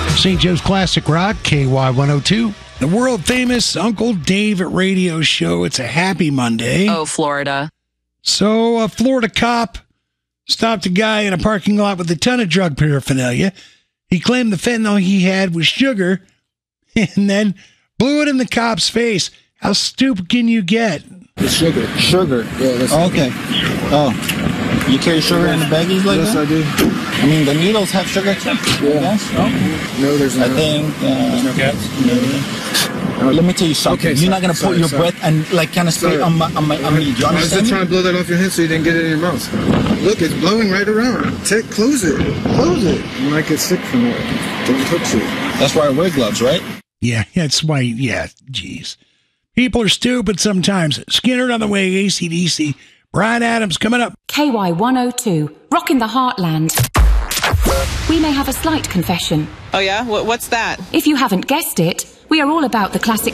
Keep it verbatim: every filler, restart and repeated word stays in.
Saint Joe's Classic Rock, K Y one oh two. The world-famous Uncle Dave radio show. It's a happy Monday. Oh, Florida. So a Florida cop stopped a guy in a parking lot with a ton of drug paraphernalia. He claimed the fentanyl he had was sugar and then blew it in the cop's face. How stupid can you get? It's sugar. Sugar. Yeah, that's oh, okay. Oh. You carry sugar in the baggies like yes, that? Yes, I do. I mean, the needles have sugar too? Yeah. Yes? Oh. No, there's no. I think... Uh, there's no cats? No. Let me tell you something. Okay, You're sorry, not going to put sorry, your sorry. breath and like kind of spray Sorry. on my, on my, on me. Do you I was understand just trying to blow that off your hand so you didn't get it in your mouth. Look, it's blowing right around. Take, close it. Close it. You might get sick from it. Don't touch it. That's why I wear gloves, right? Yeah, that's why, yeah, geez. People are stupid sometimes. Skinner on the way, A C D C. Brian Adams coming up. K Y one oh two, rocking the heartland. We may have a slight confession. Oh, yeah? What's that? If you haven't guessed it, we are all about the classic